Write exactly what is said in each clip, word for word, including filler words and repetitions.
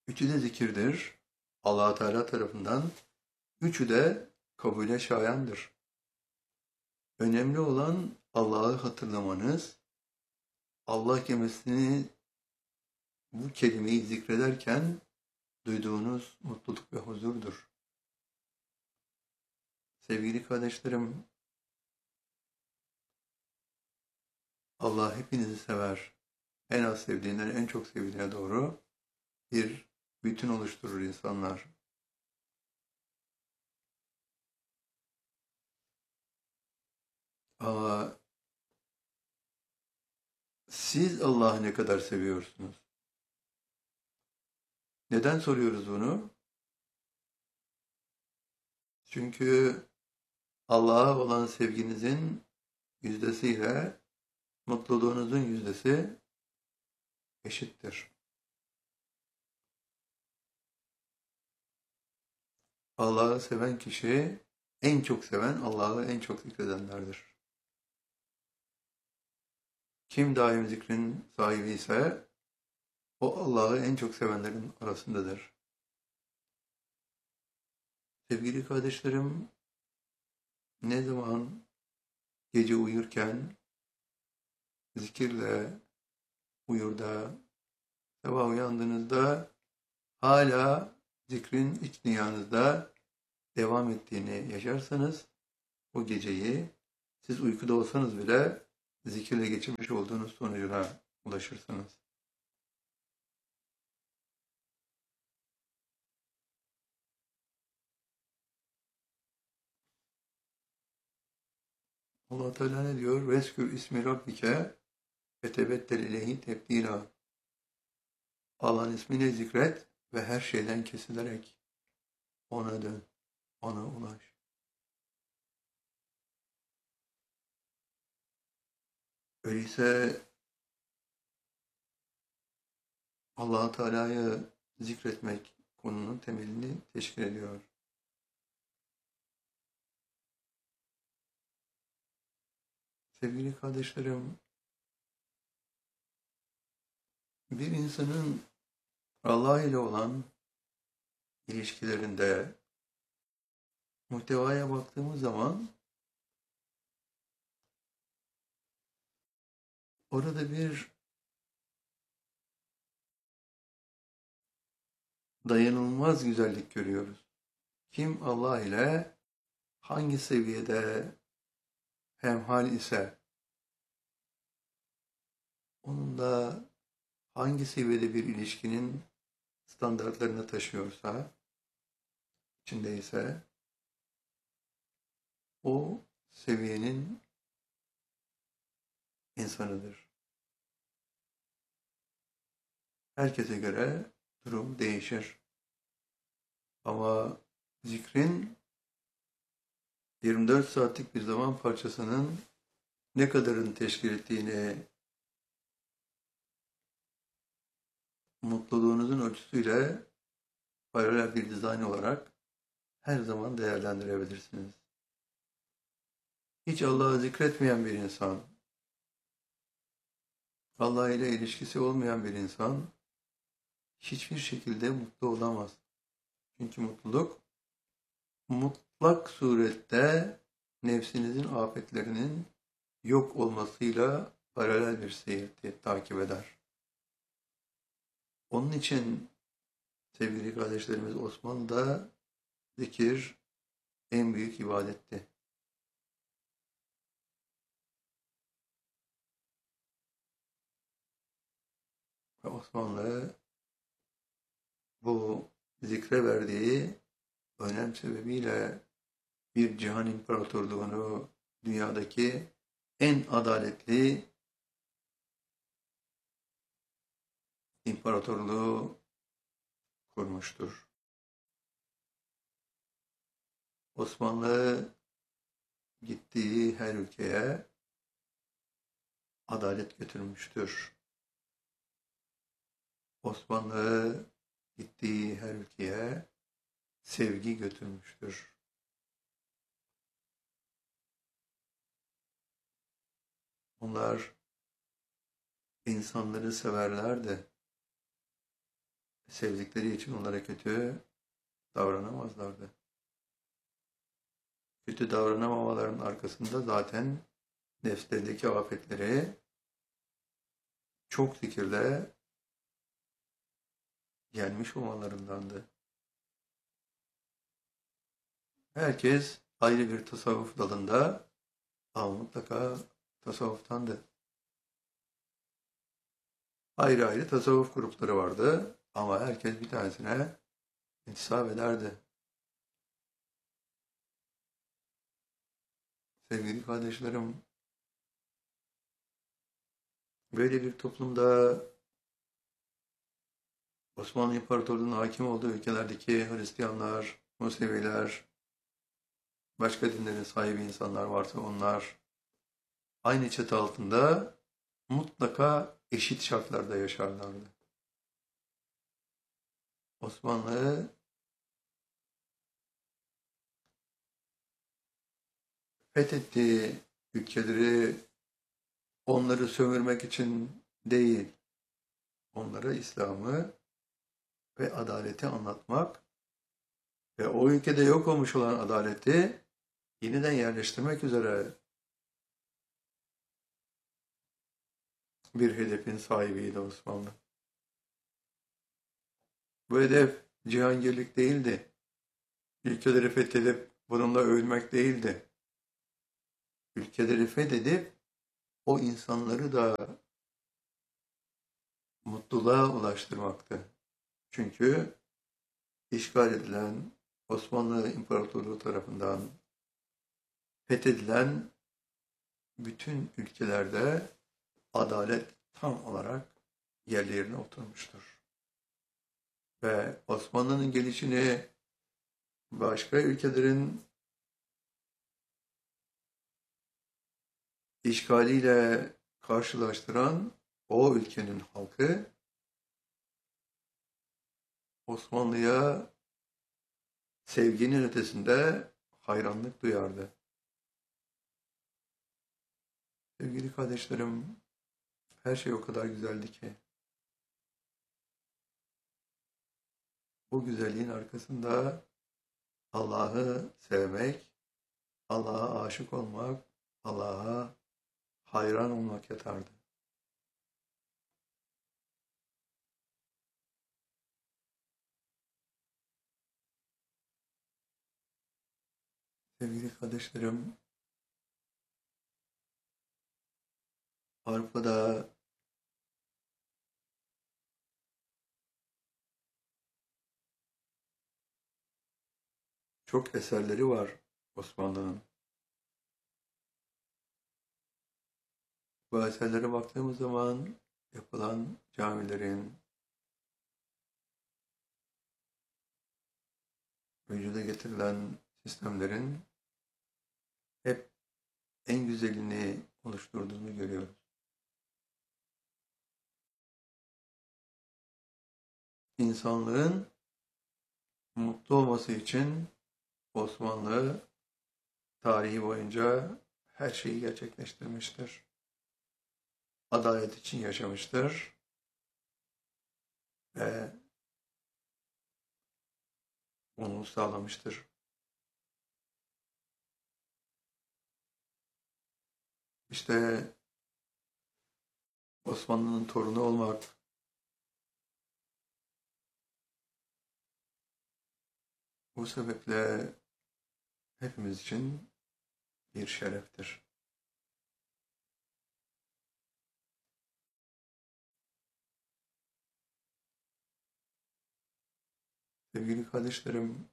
Üçü de zikirdir. Allah Teala tarafından. Üçü de kabule şayandır. Önemli olan Allah'ı hatırlamanız, Allah kelimesini bu kelimeyi zikrederken duyduğunuz mutluluk ve huzurdur. Sevgili kardeşlerim, Allah hepinizi sever. En az sevdiğinden en çok sevdiğine doğru bir bütün oluşturur insanlar. Ama siz Allah'ı ne kadar seviyorsunuz? Neden soruyoruz bunu? Çünkü Allah'a olan sevginizin yüzdesiyle mutluluğunuzun yüzdesi eşittir. Allah'ı seven kişi en çok seven, Allah'ı en çok zikredenlerdir. Kim daim zikrin sahibi ise o Allah'ı en çok sevenlerin arasındadır. Sevgili kardeşlerim, ne zaman gece uyurken zikirle uyur da sabah uyandığınızda hala zikrin iç dünyanızda devam ettiğini yaşarsanız o geceyi siz uykuda olsanız bile zikirle geçirmiş olduğunuz sonucuna ulaşırsınız. Allah Teala ne diyor? Veskür ismi rabbike fetebettel ileyhi tebdila. Allah'ın ismini zikret ve her şeyden kesilerek ona dön, ona ulaş. Öyleyse Allah Teala'yı zikretmek konunun temelini teşkil ediyor. Sevgili kardeşlerim, bir insanın Allah ile olan ilişkilerinde muhtevaya baktığımız zaman orada bir dayanılmaz güzellik görüyoruz. Kim Allah ile hangi seviyede hemhal ise, onunla hangi seviyede bir ilişkinin standartlarını taşıyorsa, içindeyse, o seviyenin insanıdır. Herkese göre durum değişir. Ama zikrin yirmi dört saatlik bir zaman parçasının ne kadarını teşkil ettiğini mutluluğunuzun ölçüsüyle paralel bir dizayn olarak her zaman değerlendirebilirsiniz. Hiç Allah'ı zikretmeyen bir insan, Allah ile ilişkisi olmayan bir insan hiçbir şekilde mutlu olamaz. Çünkü mutluluk mutlak surette nefsinizin afetlerinin yok olmasıyla paralel bir seyirti takip eder. Onun için sevgili kardeşlerimiz Osmanlı'da zikir en büyük ibadetti. Ve Osmanlı bu zikre verdiği önem sebebiyle bir cihan imparatorluğunu dünyadaki en adaletli imparatorluğu kurmuştur. Osmanlı gittiği her ülkeye adalet götürmüştür. Osmanlı gittiği her ülkeye sevgi götürmüştür. Onlar insanları severlerdi. sevdikleri için onlara kötü davranamazlardı. Kötü davranamamaların arkasında zaten nefslerindeki afetleri çok zikirle yenmiş olmalarındandı. Herkes ayrı bir tasavvuf dalında ama mutlaka tasavvuftandı. Ayrı ayrı tasavvuf grupları vardı ama herkes bir tanesine intisap ederdi. Sevgili kardeşlerim, böyle bir toplumda Osmanlı İmparatorluğu'nun hakim olduğu ülkelerdeki Hristiyanlar, Museviler, başka dinlerin sahibi insanlar varsa onlar aynı çatı altında mutlaka eşit şartlarda yaşarlardı. Osmanlı fethettiği ülkeleri onları sömürmek için değil, onlara İslam'ı ve adaleti anlatmak ve o ülkede yok olmuş olan adaleti yeniden yerleştirmek üzere bir hedefin sahibiydi Osmanlı. Bu hedef cihangirlik değildi. Ülkeleri fethedip bununla övülmek değildi. Ülkeleri fethedip o insanları da mutluluğa ulaştırmaktı. Çünkü işgal edilen Osmanlı İmparatorluğu tarafından fethedilen bütün ülkelerde adalet tam olarak yerli yerine oturmuştur. Ve Osmanlı'nın gelişini başka ülkelerin işgaliyle karşılaştıran o ülkenin halkı Osmanlı'ya sevginin ötesinde hayranlık duyardı. Sevgili kardeşlerim, her şey o kadar güzeldi ki bu güzelliğin arkasında Allah'ı sevmek, Allah'a aşık olmak, Allah'a hayran olmak yatardı. Sevgili kardeşlerim, Avrupa'da çok eserleri var Osmanlı'nın. Bu eserlere baktığımız zaman yapılan camilerin, vücuda getirilen sistemlerin hep en güzelini oluşturduğunu görüyoruz. İnsanlığın mutlu olması için Osmanlı tarihi boyunca her şeyi gerçekleştirmiştir. Adalet için yaşamıştır ve onu sağlamıştır. İşte Osmanlı'nın torunu olmak, bu sebeple hepimiz için bir şereftir. Sevgili kardeşlerim,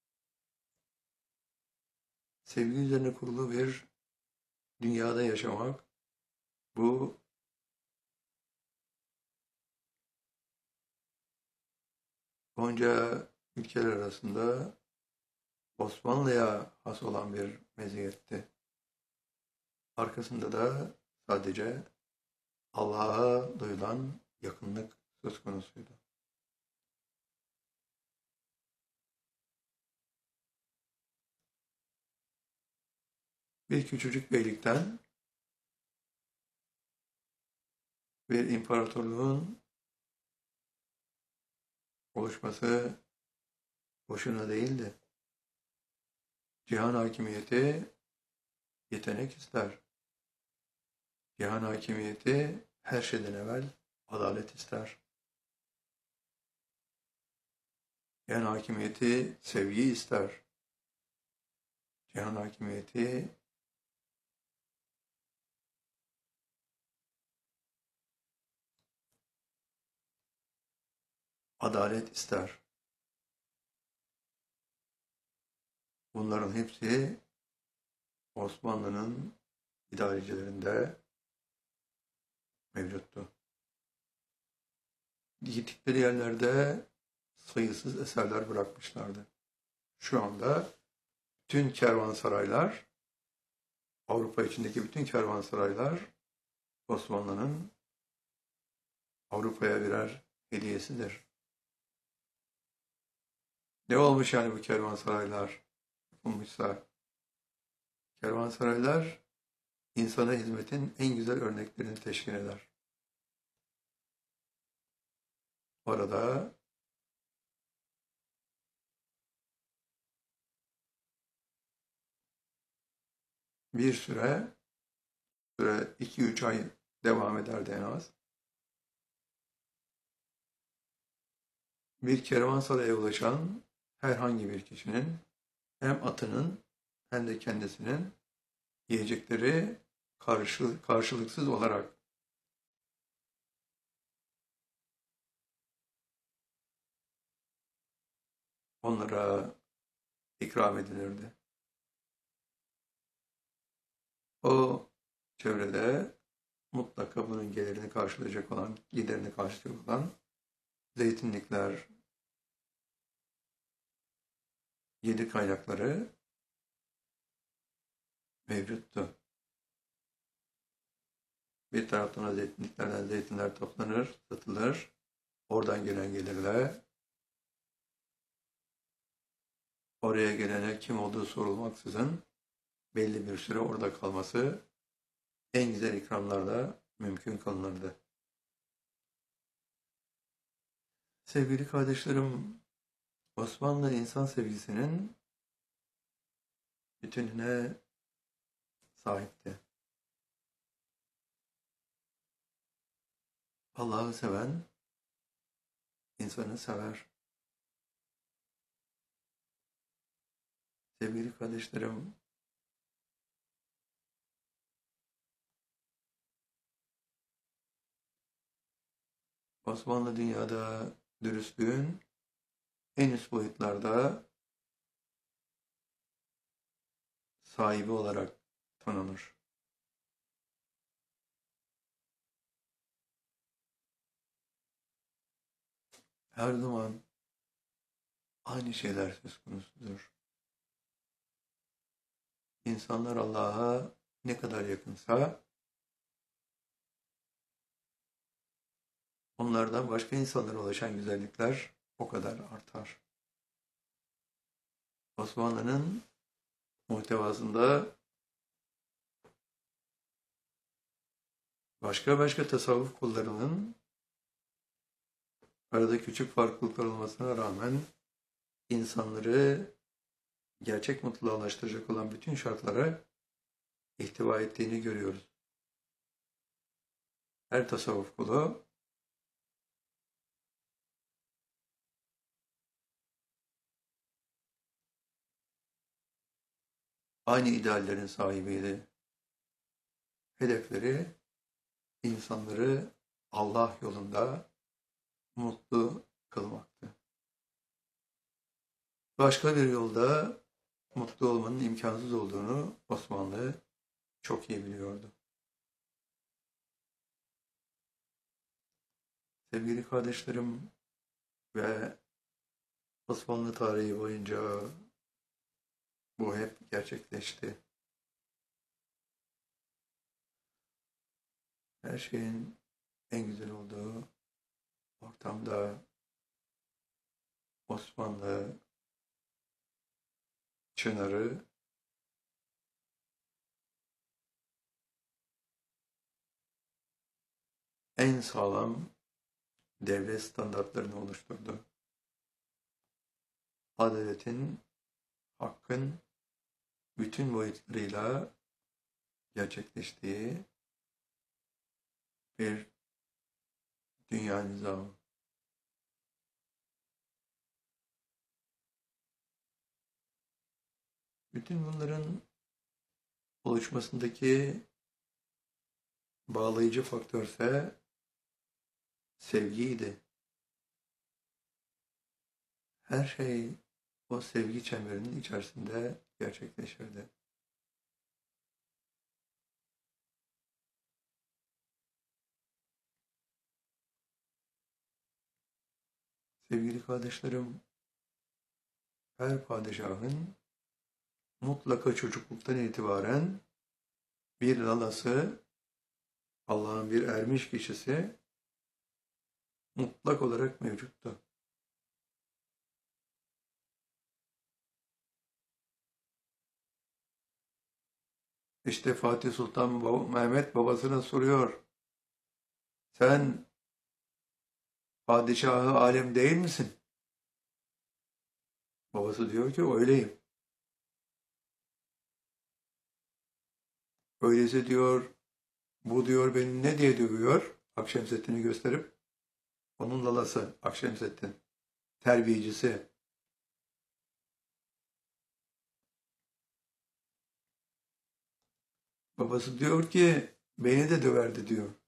sevgi üzerine kurulu bir dünyada yaşamak, bu onca ülkeler arasında Osmanlı'ya has olan bir meziyetti. Arkasında da sadece Allah'a duyulan yakınlık söz konusuydu. Bir küçücük beylikten bir imparatorluğun oluşması boşuna değildi. Cihan hakimiyeti yetenek ister. Cihan hakimiyeti her şeyden evvel adalet ister. Cihan hakimiyeti sevgi ister. Cihan hakimiyeti adalet ister. Bunların hepsi Osmanlı'nın idarecilerinde mevcuttu. Gittikleri yerlerde sayısız eserler bırakmışlardı. Şu anda bütün kervansaraylar, Avrupa içindeki bütün kervansaraylar Osmanlı'nın Avrupa'ya birer hediyesidir. Ne olmuş yani bu kervansaraylar yapılmışsa? Kervansaraylar insana hizmetin en güzel örneklerini teşkil eder. Orada bir süre, süre iki üç ay devam ederdi en az. Bir kervansaraya ulaşan herhangi bir kişinin hem atının hem de kendisinin yiyecekleri karşı, karşılıksız olarak onlara ikram edilirdi. O çevrede mutlaka bunun gelirini karşılayacak olan, giderini karşılayacak olan zeytinlikler, yedi kaynakları mevcuttu. Bir taraftan zeytinliklerden zeytinler toplanır, satılır. Oradan gelen gelirle oraya gelene kim olduğu sorulmaksızın belli bir süre orada kalması en güzel ikramlarla mümkün kılınırdı. Sevgili kardeşlerim, Osmanlı insan sevgisinin bütününe sahipti. Allah'ı seven insanı sever. Sevgili kardeşlerim, Osmanlı dünyada dürüstlüğün en üst boyutlarda sahibi olarak tanınır. Her zaman aynı şeyler söz konusudur. İnsanlar Allah'a ne kadar yakınsa onlardan başka insanlara ulaşan güzellikler o kadar artar. Osmanlı'nın muhtevasında başka başka tasavvuf kollarının arada küçük farklılıklar olmasına rağmen insanları gerçek mutluluğa ulaştıracak olan bütün şartlara ihtiva ettiğini görüyoruz. Her tasavvuf kolu aynı ideallerin sahibiydi. Hedefleri insanları Allah yolunda mutlu kılmaktı. Başka bir yolda mutlu olmanın imkansız olduğunu Osmanlı çok iyi biliyordu. Sevgili kardeşlerim ve Osmanlı tarihi boyunca bu hep gerçekleşti. Her şeyin en güzel olduğu ortamda Osmanlı çınarı en sağlam devlet standartlarını oluşturdu. adaletin, hakkın bütün boyutlarıyla gerçekleştiği bir dünya nizamı. Bütün bunların oluşmasındaki bağlayıcı faktörse sevgiydi. Her şey o sevgi çemberinin içerisinde gerçekleşirdi. Sevgili kardeşlerim, her padişahın mutlaka çocukluktan itibaren bir lalası, Allah'ın bir ermiş kişisi mutlak olarak mevcuttu. İşte Fatih Sultan Mehmet babasına soruyor. Sen padişahı alem değil misin? Babası diyor ki öyleyim. Öyleyse diyor, bu diyor beni ne diye dövüyor? Akşemseddin'i gösterip, onun lalası Akşemseddin, terbiyecisi. Babası diyor ki, beni de döverdi diyor.